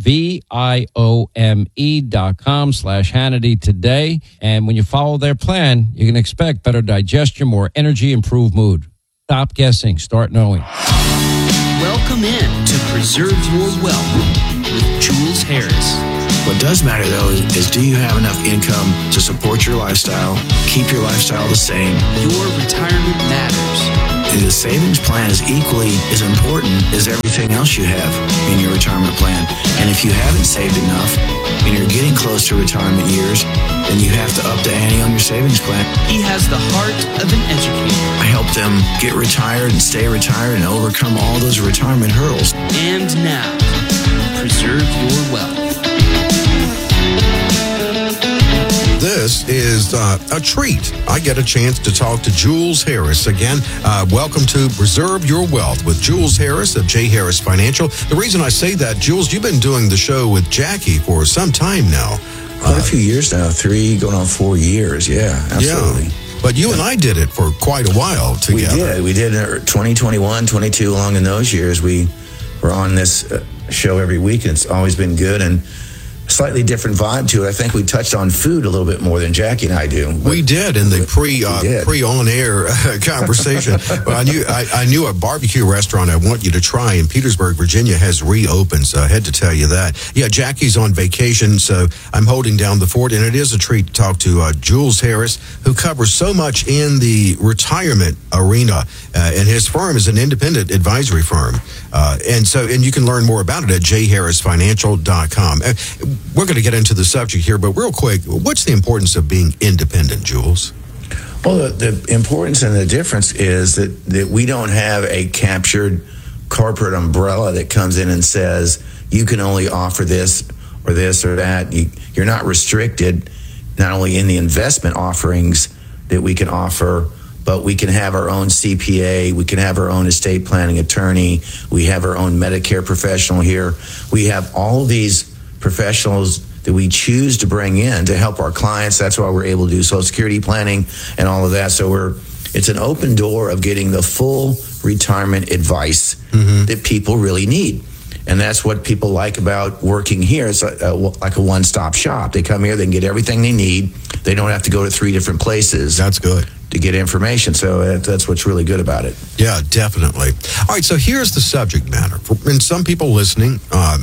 VIOME.com/Hannity today. And when you follow their plan, you can expect better digestion, more energy, improved mood. Stop guessing. Start knowing. Welcome in to Preserve Your Wealth with Jules Harris. What does matter, though, is do you have enough income to support your lifestyle, keep your lifestyle the same? Your retirement matters. The savings plan is equally as important as everything else you have in your retirement plan. And if you haven't saved enough and you're getting close to retirement years, then you have to up the ante on your savings plan. He has the heart of an educator. I help them get retired and stay retired and overcome all those retirement hurdles. And now, Preserve Your Wealth. This is a treat. I get a chance to talk to Jules Harris again. Welcome to Preserve Your Wealth with Jules Harris of J. Harris Financial. The reason I say that, Jules, you've been doing the show with Jackie for some time now. Quite a few years now, 3 going on 4 years. Yeah, absolutely. Yeah. But you and I did it for quite a while together. We did 2021, 22, along in those years. We were on this show every week, and it's always been good and slightly different vibe to it. I think we touched on food a little bit more than Jackie and I do. We did in the pre-on-air conversation. But I knew a barbecue restaurant I want you to try in Petersburg, Virginia has reopened, so I had to tell you that. Yeah, Jackie's on vacation, so I'm holding down the fort, and it is a treat to talk to Jules Harris, who covers so much in the retirement arena, and his firm is an independent advisory firm. And you can learn more about it at jharrisfinancial.com. We're going to get into the subject here, but real quick, what's the importance of being independent, Jules? Well, the importance and the difference is that we don't have a captured corporate umbrella that comes in and says, you can only offer this or that. You're not restricted, not only in the investment offerings that we can offer, but we can have our own CPA, we can have our own estate planning attorney, we have our own Medicare professional here. We have all these professionals that we choose to bring in to help our clients. That's why we're able to do Social Security planning and all of that. So it's an open door of getting the full retirement advice that people really need. And that's what people like about working here. It's like a one-stop shop. They come here, they can get everything they need. They don't have to go to 3 different places. That's good. To get information. So that's what's really good about it. Yeah, definitely. All right, so here's the subject matter. And some people listening,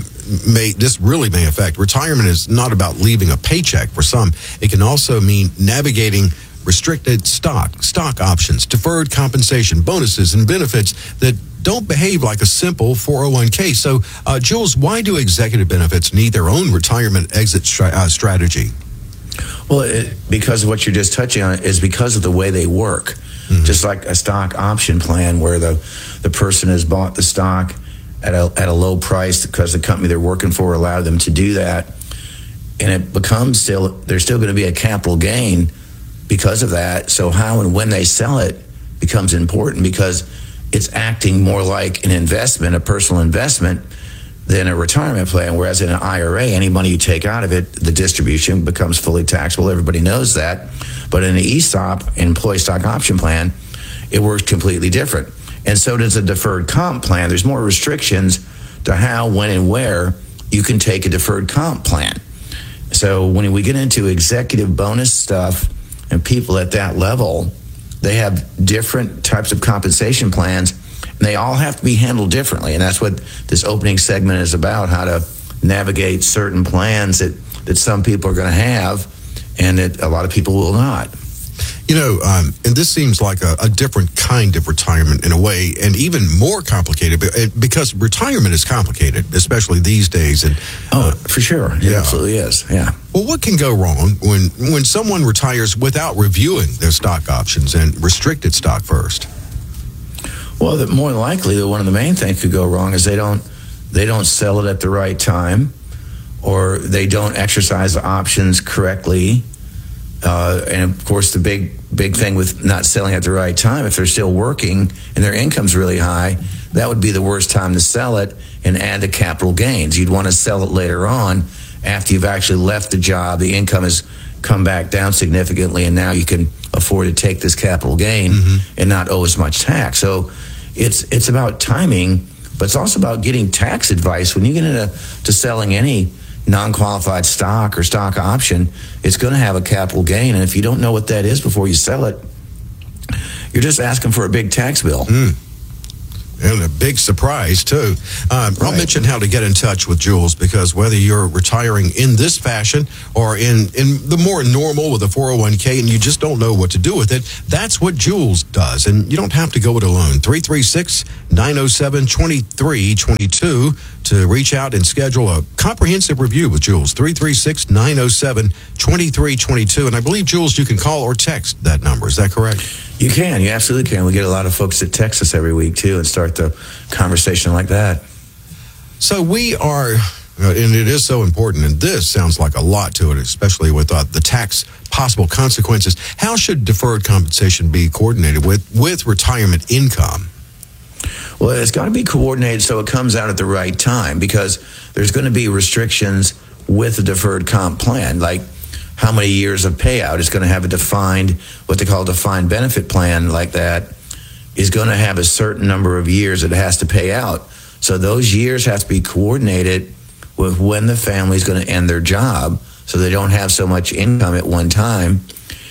this really may affect. Retirement is not about leaving a paycheck for some. It can also mean navigating restricted stock options, deferred compensation, bonuses, and benefits that don't behave like a simple 401k. So, Jules, why do executive benefits need their own retirement exit strategy? Well, because of what you're just touching on is because of the way they work. Just like a stock option plan where the person has bought the stock at a low price because the company they're working for allowed them to do that. And it becomes there's still going to be a capital gain because of that. So how and when they sell it becomes important because it's acting more like an investment, a personal investment, than a retirement plan, whereas in an IRA, any money you take out of it, the distribution becomes fully taxable. Everybody knows that. But in an ESOP, employee stock option plan, it works completely different. And so does a deferred comp plan. There's more restrictions to how, when, and where you can take a deferred comp plan. So when we get into executive bonus stuff and people at that level, they have different types of compensation plans. They all have to be handled differently, and that's what this opening segment is about, how to navigate certain plans that some people are going to have and that a lot of people will not. You know, and this seems like a different kind of retirement in a way, and even more complicated because retirement is complicated, especially these days. And for sure. It absolutely is, yeah. Well, what can go wrong when someone retires without reviewing their stock options and restricted stock first? Well, more than likely, one of the main things could go wrong is they don't sell it at the right time, or they don't exercise the options correctly. And of course, the big thing with not selling at the right time, if they're still working and their income's really high, that would be the worst time to sell it and add the capital gains. You'd want to sell it later on after you've actually left the job, the income has come back down significantly, and now you can afford to take this capital gain and not owe as much tax. So it's about timing, But it's also about getting tax advice. When you get into selling any non-qualified stock or stock option, it's going to have a capital gain. And if you don't know what that is before you sell it, you're just asking for a big tax bill. And a big surprise, too. I'll mention how to get in touch with Jules, because whether you're retiring in this fashion or in the more normal with a 401k and you just don't know what to do with it, that's what Jules does. And you don't have to go it alone. 336-907-2322 to reach out and schedule a comprehensive review with Jules. 336-907-2322. And I believe, Jules, you can call or text that number. Is that correct? You can. You absolutely can. We get a lot of folks that text us every week, too, and start the conversation like that. So we are, and it is so important, and this sounds like a lot to it, especially with the tax possible consequences. How should deferred compensation be coordinated with retirement income? Well, it's got to be coordinated so it comes out at the right time, because there's going to be restrictions with the deferred comp plan, like how many years of payout. Is going to have what they call a defined benefit plan like that is going to have a certain number of years it has to pay out. So those years have to be coordinated with when the family is going to end their job, so they don't have so much income at one time.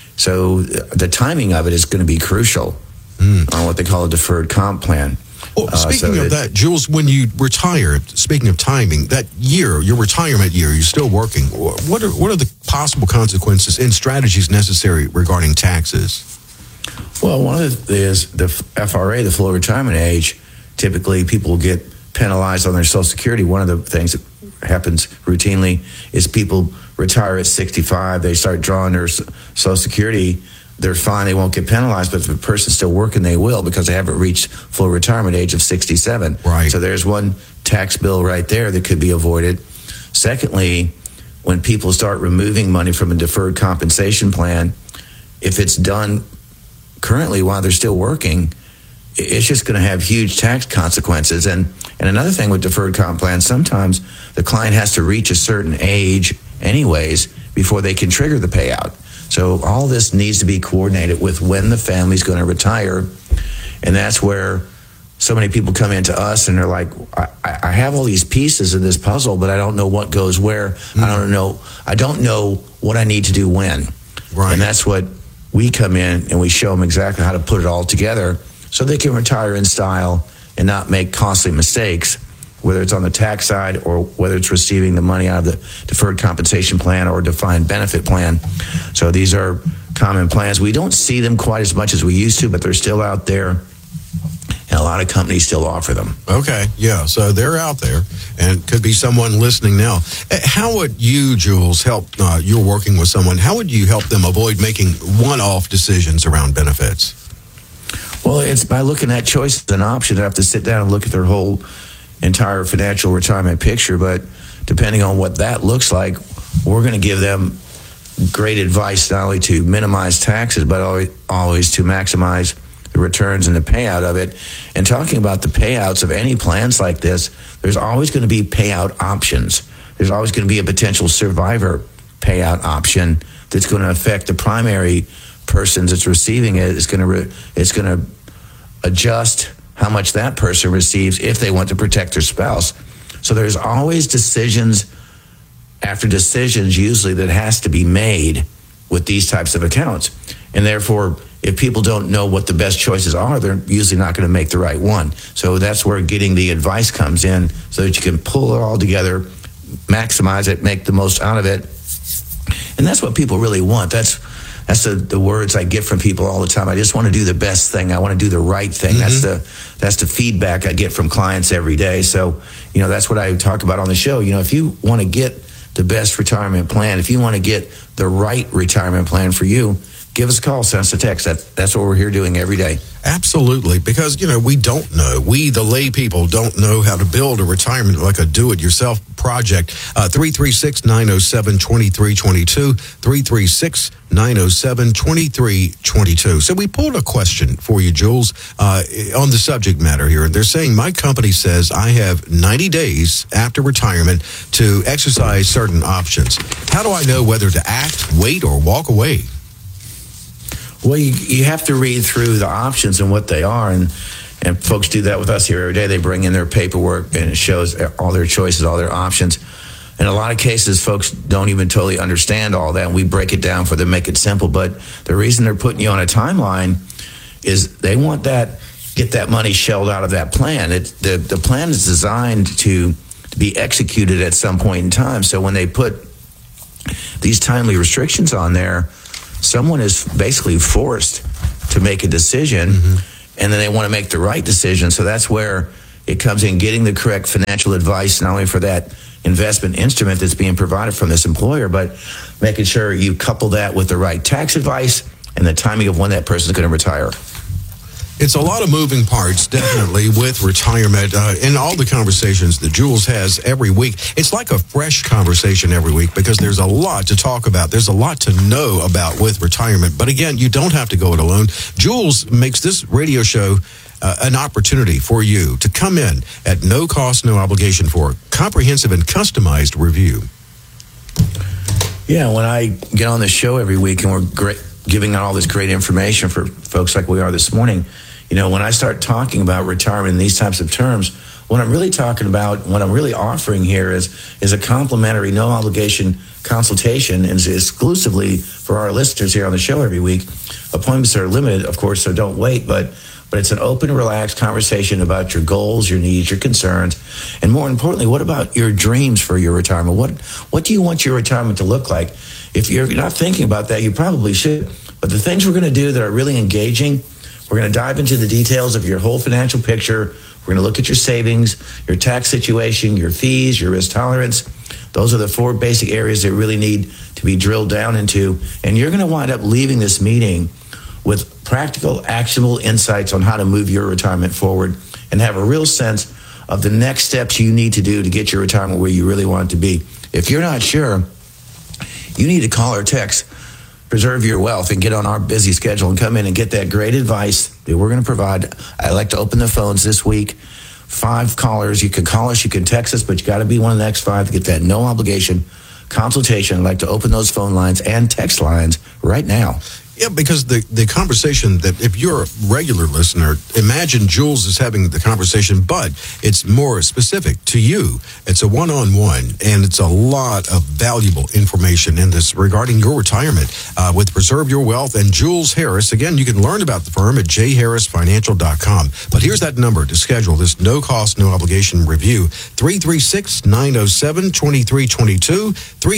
So the timing of it is going to be crucial on what they call a deferred comp plan. Well, speaking of that, Jules, when you retire, speaking of timing, that year, your retirement year, you're still working. What are the possible consequences and strategies necessary regarding taxes? Well, one of the is the FRA, the full retirement age. Typically, people get penalized on their Social Security. One of the things that happens routinely is people retire at 65. They start drawing their Social Security. They're fine, they won't get penalized, but if a person's still working, they will, because they haven't reached full retirement age of 67. Right. So there's one tax bill right there that could be avoided. Secondly, when people start removing money from a deferred compensation plan, if it's done currently while they're still working, it's just going to have huge tax consequences. And another thing with deferred comp plans, sometimes the client has to reach a certain age anyways before they can trigger the payout. So all this needs to be coordinated with when the family's going to retire. And that's where so many people come into us and they're like, I have all these pieces of this puzzle, but I don't know what goes where. I don't know what I need to do when. Right. And that's what we come in and we show them exactly how to put it all together so they can retire in style and not make costly mistakes, whether it's on the tax side or whether it's receiving the money out of the deferred compensation plan or defined benefit plan. So these are common plans. We don't see them quite as much as we used to, but they're still out there, and a lot of companies still offer them. Okay, yeah, so they're out there, and could be someone listening now. How would you, Jules, help, you're working with someone, how would you help them avoid making one-off decisions around benefits? Well, it's by looking at choices and options. They have to sit down and look at their whole entire financial retirement picture, but depending on what that looks like, we're going to give them great advice not only to minimize taxes, but always to maximize the returns and the payout of it. And talking about the payouts of any plans like this, there's always going to be payout options. There's always going to be a potential survivor payout option that's going to affect the primary person that's receiving it. It's going to adjust how much that person receives if they want to protect their spouse. So there's always decisions after decisions usually that has to be made with these types of accounts. And therefore, if people don't know what the best choices are, they're usually not going to make the right one. So that's where getting the advice comes in so that you can pull it all together, maximize it, make the most out of it. And that's what people really want. That's the words I get from people all the time. I just want to do the best thing. I want to do the right thing. Mm-hmm. That's the feedback I get from clients every day. So, that's what I talk about on the show. If you want to get the best retirement plan, if you want to get the right retirement plan for you, give us a call, send us a text. That's what we're here doing every day. Absolutely, because, we don't know. We, the lay people, don't know how to build a retirement like a do-it-yourself project. 336-907-2322, 336-907-2322. So we pulled a question for you, Jules, on the subject matter here. They're saying, my company says I have 90 days after retirement to exercise certain options. How do I know whether to act, wait, or walk away? Well, you have to read through the options and what they are. And And folks do that with us here every day. They bring in their paperwork, and it shows all their choices, all their options. In a lot of cases, folks don't even totally understand all that, and we break it down for them, make it simple. But the reason they're putting you on a timeline is they want get that money shelled out of that plan. The plan is designed to be executed at some point in time. So when they put these timely restrictions on there, someone is basically forced to make a decision, and then they want to make the right decision. So that's where it comes in, getting the correct financial advice, not only for that investment instrument that's being provided from this employer, but making sure you couple that with the right tax advice and the timing of when that person is going to retire. It's a lot of moving parts, definitely, with retirement and all the conversations that Jules has every week. It's like a fresh conversation every week because there's a lot to talk about. There's a lot to know about with retirement. But again, you don't have to go it alone. Jules makes this radio show an opportunity for you to come in at no cost, no obligation for a comprehensive and customized review. Yeah, when I get on the show every week and we're giving out all this great information for folks like we are this morning, when I start talking about retirement in these types of terms, what I'm really talking about, what I'm really offering here is a complimentary, no obligation consultation, and exclusively for our listeners here on the show every week. Appointments are limited, of course, so don't wait, but it's an open, relaxed conversation about your goals, your needs, your concerns, and more importantly, what about your dreams for your retirement? What do you want your retirement to look like? If you're not thinking about that, you probably should. But the things we're going to do that are really engaging, we're going to dive into the details of your whole financial picture. We're going to look at your savings, your tax situation, your fees, your risk tolerance. Those are the 4 basic areas that really need to be drilled down into. And you're going to wind up leaving this meeting with practical, actionable insights on how to move your retirement forward and have a real sense of the next steps you need to do to get your retirement where you really want it to be. If you're not sure, you need to call or text Preserve Your Wealth and get on our busy schedule and come in and get that great advice that we're going to provide. I'd like to open the phones this week. 5 callers. You can call us, you can text us, but you got to be one of the next 5 to get that no obligation consultation. I'd like to open those phone lines and text lines right now. Yeah, because the conversation that if you're a regular listener, imagine Jules is having the conversation, but it's more specific to you. It's a one-on-one, and it's a lot of valuable information in this regarding your retirement with Preserve Your Wealth and Jules Harris. Again, you can learn about the firm at jharrisfinancial.com. But here's that number to schedule this no-cost, no-obligation review, 336-907-2322,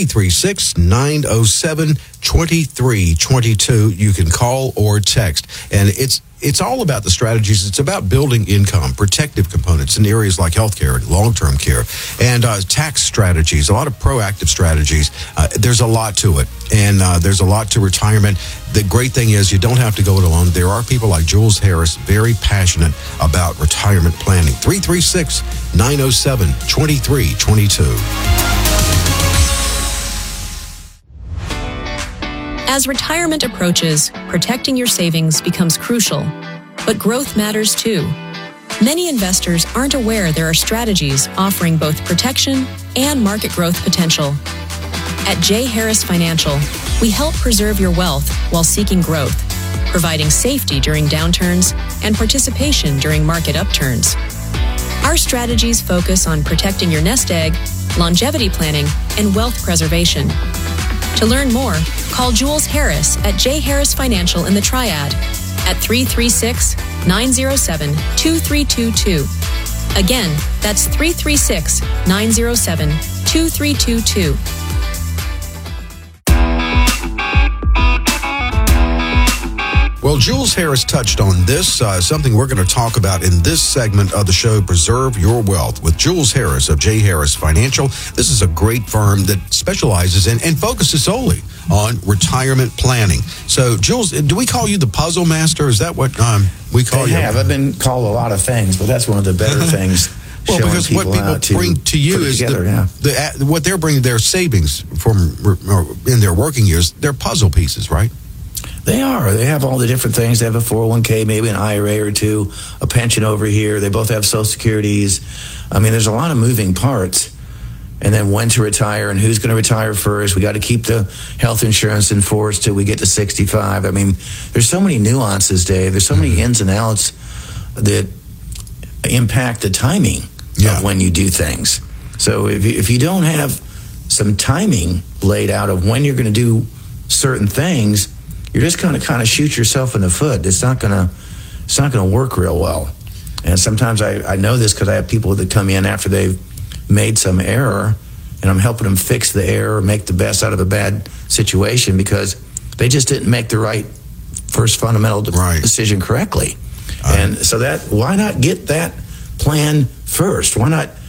336-907-2322. You can call or text. And it's all about the strategies. It's about building income, protective components in areas like healthcare and long-term care, and tax strategies, a lot of proactive strategies. There's a lot to it, and there's a lot to retirement. The great thing is you don't have to go it alone. There are people like Jules Harris, very passionate about retirement planning. 336-907-2322. As retirement approaches, protecting your savings becomes crucial, but growth matters too. Many investors aren't aware there are strategies offering both protection and market growth potential. At J. Harris Financial, we help preserve your wealth while seeking growth, providing safety during downturns and participation during market upturns. Our strategies focus on protecting your nest egg, longevity planning, and wealth preservation. To learn more, call Jules Harris at J. Harris Financial in the Triad at 336-907-2322. Again, that's 336-907-2322. Well, Jules Harris touched on this, something we're going to talk about in this segment of the show, Preserve Your Wealth, with Jules Harris of J. Harris Financial. This is a great firm that specializes in and focuses solely on retirement planning. So, Jules, do we call you the puzzle master? Is that what we call you? I've been called a lot of things, but that's one of the better things. Well, because what people bring to you is what they're bringing their savings from in their working years. They're puzzle pieces, right? They are. They have all the different things. They have a 401k, maybe an IRA or two, a pension over here. They both have Social Securities. I mean, there's a lot of moving parts. And then when to retire and who's going to retire first. We got to keep the health insurance in force till we get to 65. I mean, there's so many nuances, Dave. There's so many ins and outs that impact the timing of when you do things. So if you don't have some timing laid out of when you're going to do certain things, you're just going to kind of shoot yourself in the foot. It's not going to work real well. And sometimes I know this because I have people that come in after they've made some error, and I'm helping them fix the error, make the best out of a bad situation because they just didn't make the right first fundamental decision correctly. And so why not get that plan first? Why not